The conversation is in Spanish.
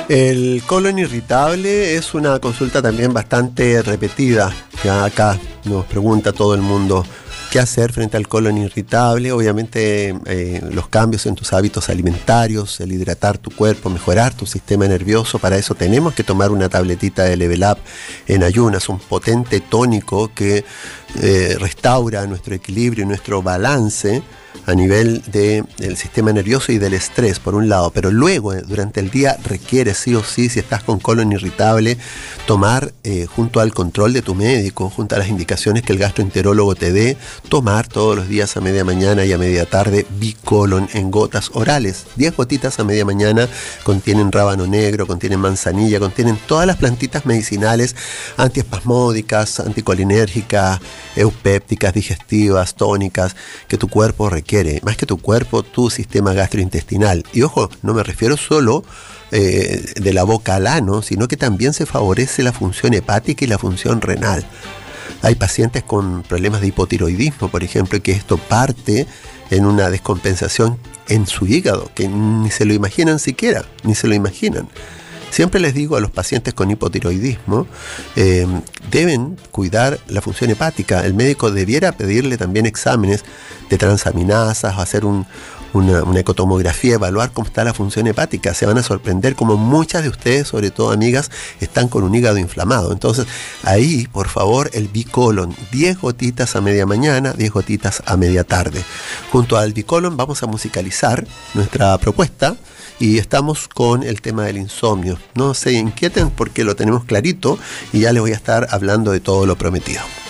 El colon irritable es una consulta también bastante repetida. Ya acá nos pregunta todo el mundo qué hacer frente al colon irritable. Obviamente los cambios en tus hábitos alimentarios, el hidratar tu cuerpo, mejorar tu sistema nervioso. Para eso tenemos que tomar una tabletita de Level Up en ayunas, un potente tónico que restaura nuestro equilibrio y nuestro balance a nivel del sistema nervioso y del estrés, por un lado, pero luego durante el día requiere sí o sí, si estás con colon irritable, tomar junto al control de tu médico, junto a las indicaciones que el gastroenterólogo te dé, tomar todos los días a media mañana y a media tarde Bicolon en gotas orales. 10 gotitas a media mañana, contienen rábano negro, contienen manzanilla, contienen todas las plantitas medicinales antiespasmódicas, anticolinérgicas, eupépticas, digestivas, tónicas, que tu cuerpo requiere, más que tu cuerpo, tu sistema gastrointestinal. Y ojo, no me refiero solo de la boca al ano, sino que también se favorece la función hepática y la función renal. Hay pacientes con problemas de hipotiroidismo, por ejemplo, que esto parte en una descompensación en su hígado, que ni se lo imaginan siquiera, ni se lo imaginan. Siempre les digo a los pacientes con hipotiroidismo, deben cuidar la función hepática. El médico debiera pedirle también exámenes de transaminasas, hacer una ecotomografía, evaluar cómo está la función hepática. Se van a sorprender como muchas de ustedes, sobre todo amigas, están con un hígado inflamado. Entonces, ahí, por favor, el Bicolon, 10 gotitas a media mañana, 10 gotitas a media tarde. Junto al Bicolon vamos a musicalizar nuestra propuesta y estamos con el tema del insomnio. No se inquieten porque lo tenemos clarito y ya les voy a estar hablando de todo lo prometido.